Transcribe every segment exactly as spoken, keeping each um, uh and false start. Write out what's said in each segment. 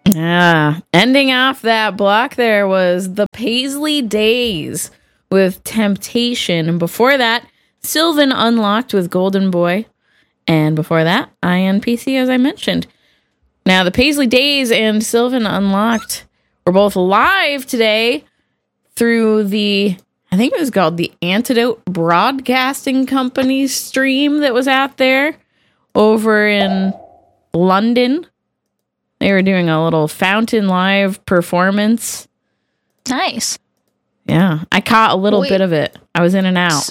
Yeah. Ending off that block there was the Paisley Days with Temptation. And before that, Sylvan Unlocked with Golden Boy. And before that, I N P C, as I mentioned. Now, the Paisley Days and Sylvan Unlocked were both live today through the, I think it was called the Antidote Broadcasting Company stream that was out there over in London. They were doing a little Fountain Live performance. Nice. Yeah, I caught a little Wait. bit of it. I was in and out. S-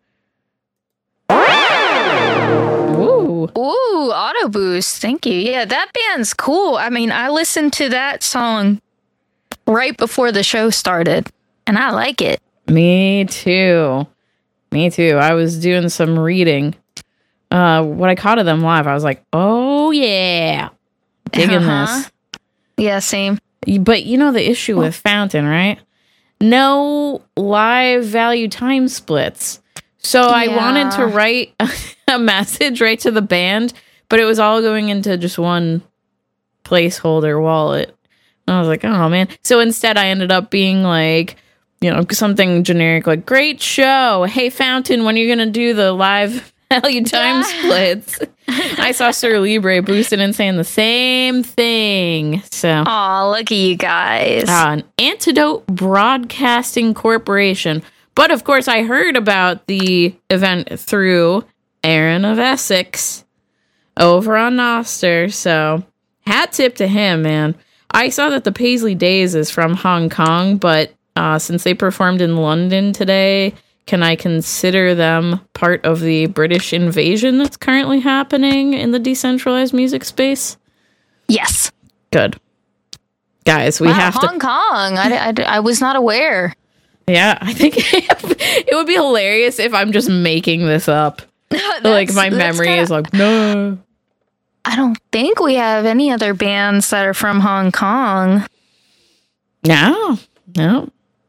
Ooh. Ooh, Auto Boost. Thank you. Yeah, that band's cool. I mean, I listened to that song right before the show started, and I like it. Me too. Me too. I was doing some reading. Uh, what I caught of them live, I was like, oh yeah. Digging Uh-huh. this. Yeah, same. But you know the issue with Fountain, right? No live value time splits. So I Yeah. wanted to write a message right to the band, but it was all going into just one placeholder wallet. And I was like, oh man. So instead I ended up being like, you know, something generic like, great show. Hey, Fountain, when are you going to do the live value time splits? I saw Sir Libre boosting and saying the same thing. So, Aw, look at you guys. uh, an Antidote Broadcasting Corporation. But of course, I heard about the event through Aaron of Essex over on Nostr. So, hat tip to him, man. I saw that the Paisley Days is from Hong Kong, but uh, since they performed in London today, can I consider them part of the British invasion that's currently happening in the decentralized music space? Yes. Good. Guys, we wow, have Hong to... Kong. I, I, I was not aware. Yeah, I think it would be hilarious if I'm just making this up. Like, my memory kinda, is like, no. I don't think we have any other bands that are from Hong Kong. No, no.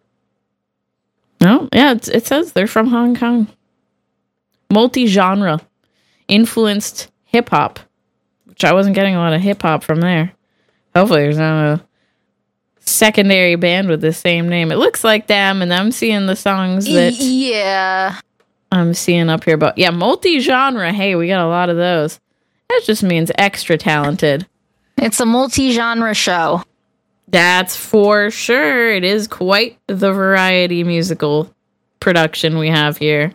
No, yeah, it, it says they're from Hong Kong. Multi-genre. Influenced hip-hop. Which I wasn't getting a lot of hip-hop from there. Hopefully there's not a secondary band with the same name. It looks like them, and I'm seeing the songs that Yeah. I'm seeing up here. But yeah, multi-genre. Hey, we got a lot of those. That just means extra talented. It's a multi-genre show. That's for sure. It is quite the variety musical production we have here.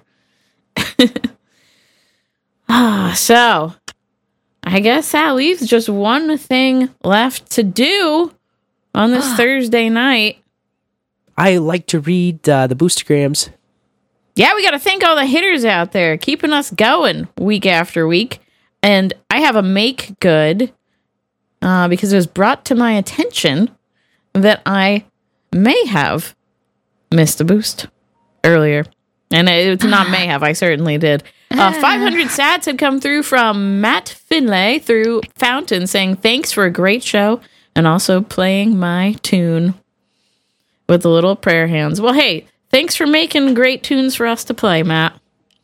ah, so I guess that leaves just one thing left to do on this Thursday night. I like to read uh, the Boostergrams. Yeah, we got to thank all the hitters out there keeping us going week after week. And I have a make good uh, because it was brought to my attention that I may have missed a boost earlier. And it's not may have, I certainly did. Uh, five hundred sats had come through from Matt Finlay through Fountain saying, thanks for a great show and also playing my tune with the little prayer hands. Well, hey, thanks for making great tunes for us to play, Matt.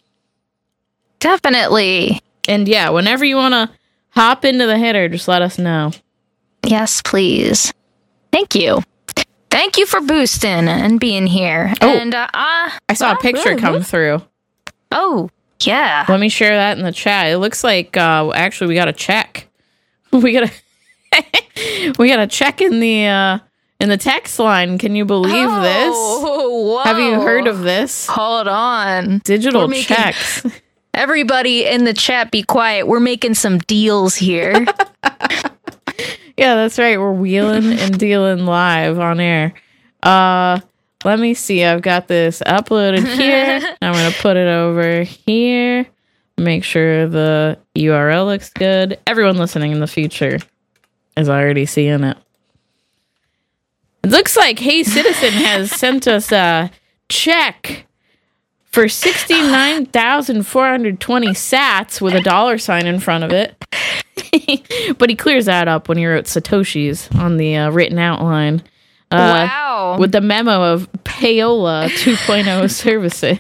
Definitely. And yeah, whenever you want to hop into the hitter, just let us know. Yes, please. Thank you. Thank you for boosting and being here. Oh, and uh, uh, I saw uh, a picture uh, come through. Oh, yeah. Let me share that in the chat. It looks like uh, actually we got a check. We got a we got a check in the uh, in the text line. Can you believe oh, this? Whoa. Have you heard of this? Hold on. Digital We're making- checks. Everybody in the chat, be quiet. We're making some deals here. Yeah, that's right. We're wheeling and dealing live on air. Uh, let me see. I've got this uploaded here. I'm going to put it over here. Make sure the U R L looks good. Everyone listening in the future is already seeing it. It looks like Hey Citizen has sent us a check for sixty-nine thousand four hundred twenty sats with a dollar sign in front of it. But he clears that up when he wrote Satoshis on the uh, written outline. Uh, Wow. With the memo of Payola two point oh services.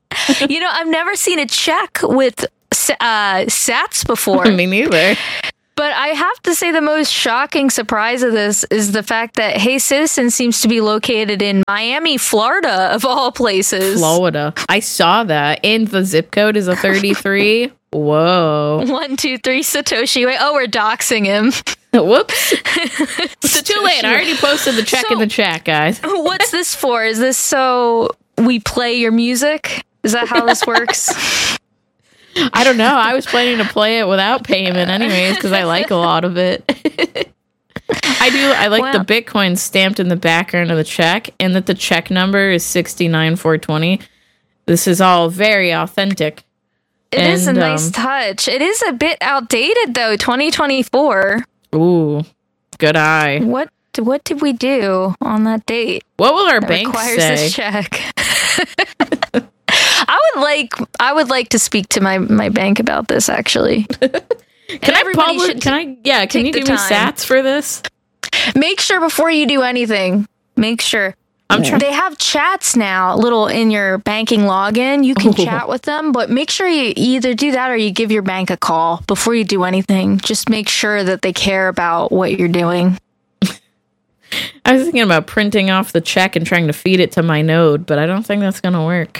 You know, I've never seen a check with uh, sats before. Me neither. But I have to say the most shocking surprise of this is the fact that Hey Citizen seems to be located in Miami, Florida, of all places. Florida. I saw that. And the zip code is a thirty-three. Whoa. One, two, three, Satoshi. Wait, oh, we're doxing him. Whoops. It's too late. I already posted the check So- in the chat, guys. What's this for? Is this so we play your music? Is that how this works? I don't know. I was planning to play it without payment anyways because I like a lot of it. I do. I like Wow. the Bitcoin stamped in the background of the check and that the check number is sixty-nine four twenty. This is all very authentic. It is a And, nice um, touch. It is a bit outdated though, twenty twenty-four. Ooh, good eye. What what did we do on that date? What will our That bank requires say? this check. I would like I would like to speak to my, my bank about this actually. Can I publish? Can I? Yeah. Can you take give the me time. sats for this? Make sure before you do anything, make sure. I'm trying. They have chats now, little in your banking login. You can chat with them, but make sure you either do that or you give your bank a call before you do anything. Just make sure that they care about what you're doing. I was thinking about printing off the check and trying to feed it to my node, but I don't think that's going to work.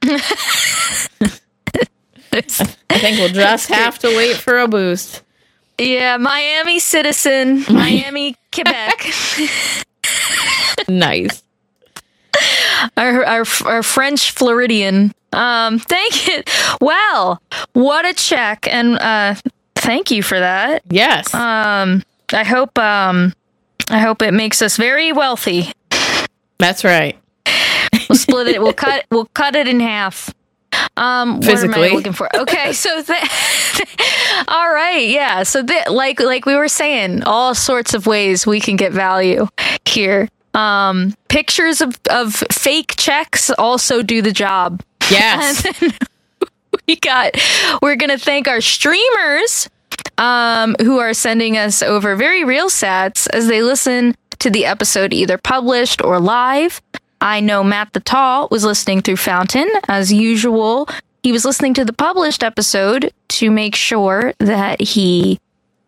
I think we'll just have to wait for a boost. Yeah, Miami Citizen, Miami, Quebec. Nice. Our, our our French Floridian. Um, thank you. Well, what a check, and uh, thank you for that. Yes. Um, I hope um, I hope it makes us very wealthy. That's right. We'll split it. We'll cut. We'll cut it in half. Um, what am Physically. I looking for? Okay, so th- all right, yeah. So th- like like we were saying, all sorts of ways we can get value here. Um, pictures of, of fake checks also do the job. Yes. And then we got. We're gonna thank our streamers, um, who are sending us over very real sats as they listen to the episode either published or live. I know Matt the Tall was listening through Fountain. As usual, he was listening to the published episode to make sure that he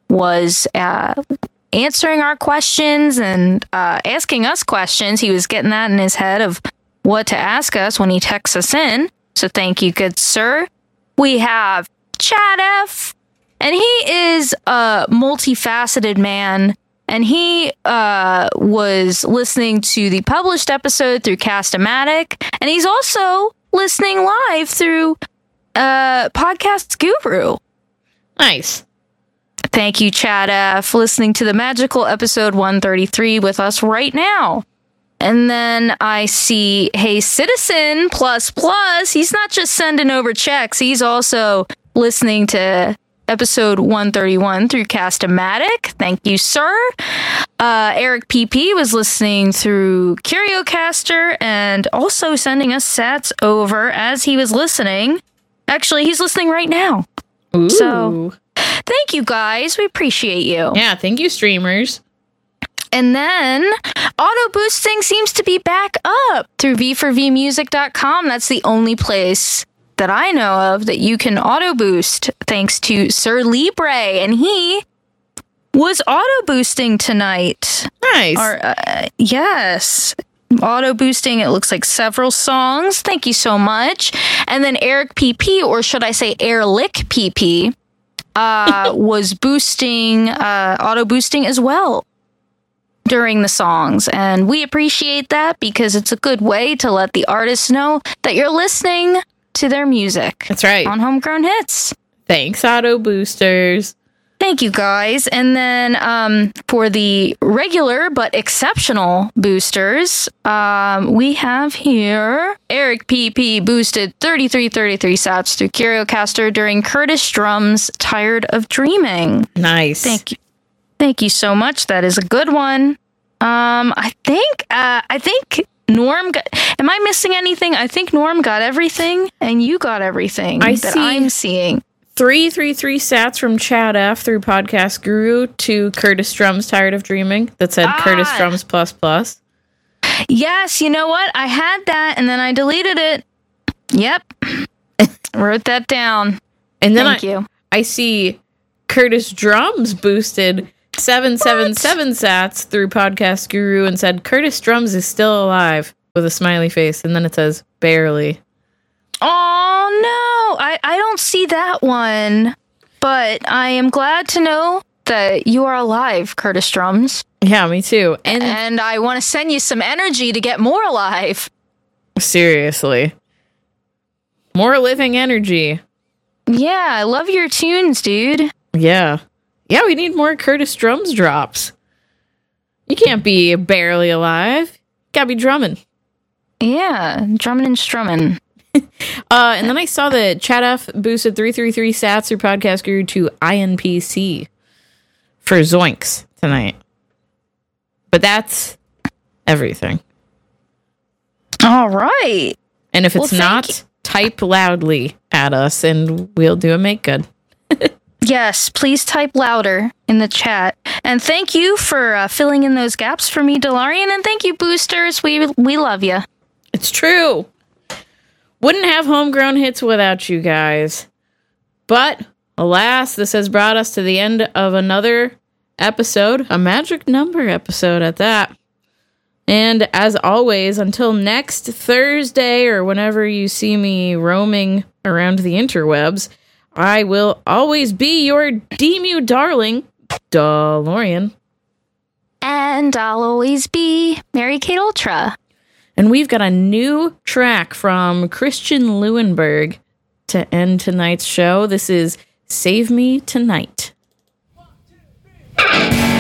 was uh, answering our questions and uh, asking us questions. He was getting that in his head of what to ask us when he texts us in. So thank you, good sir. We have Chad F, and he is a multifaceted man. And he uh, was listening to the published episode through Cast-O-Matic, and he's also listening live through uh, Podcast Guru. Nice. Thank you, Chad F, listening to the magical episode one thirty-three with us right now. And then I see Hey Citizen plus plus. He's not just sending over checks, he's also listening to episode one thirty-one through Cast-O-Matic. Thank you, sir. Uh, Eric P P was listening through CurioCaster and also sending us sats over as he was listening. Actually, he's listening right now. Ooh. So, thank you, guys. We appreciate you. Yeah, thank you, streamers. And then auto boosting seems to be back up through v four v music dot com. That's the only place that I know of that you can auto boost, thanks to Sir Libre, and he was auto boosting tonight. Nice. Or uh, yes, auto boosting. It looks like several songs. Thank you so much. And then Eric P P, or should I say Airlick P P, uh, was boosting, uh, auto boosting as well during the songs, and we appreciate that because it's a good way to let the artists know that you're listening to their music. That's right. On Homegrown Hits. Thanks, Auto Boosters. Thank you, guys. And then um, for the regular but exceptional boosters, um, we have here Eric P P boosted thirty-three thirty-three sats through CurioCaster during Curtis Drum's Tired of Dreaming. Nice. Thank you. Thank you so much. That is a good one. Um, I think, uh, I think Norm got, am I missing anything? I think Norm got everything and you got everything I that see. I'm seeing. Three, three, three sats from Chad F through Podcast Guru to Curtis Drum's Tired of Dreaming that said Ah. Curtis Drum's plus plus. Yes, you know what? I had that and then I deleted it. Yep. Wrote that down. And then Thank I, you. I see Curtis Drums boosted seven seven seven sats through Podcast Guru and said, Curtis Drums is still alive with a smiley face. And then it says, barely. Oh, no. I, I don't see that one. But I am glad to know that you are alive, Curtis Drums. Yeah, me too. And, and I want to send you some energy to get more alive. Seriously. More living energy. Yeah, I love your tunes, dude. Yeah. Yeah, we need more Curtis Drums drops. You can't be barely alive. You gotta be drumming. Yeah, drumming and strumming. uh, and then I saw that Chat F boosted three three three sats through Podcast Guru to I N P C for Zoinks tonight. But that's everything. All right. And if it's well, not, you. type loudly at us and we'll do a make good. Yes, please type louder in the chat. And thank you for uh, filling in those gaps for me, DeLorean. And thank you, boosters. We we love you. It's true. Wouldn't have Homegrown Hits without you guys. But, alas, this has brought us to the end of another episode. A magic number episode at that. And as always, until next Thursday or whenever you see me roaming around the interwebs, I will always be your D-Mew darling, DeLorean. And I'll always be Mary Kate Ultra. And we've got a new track from Christian Leuenberg to end tonight's show. This is Save Me Tonight. One, two, three.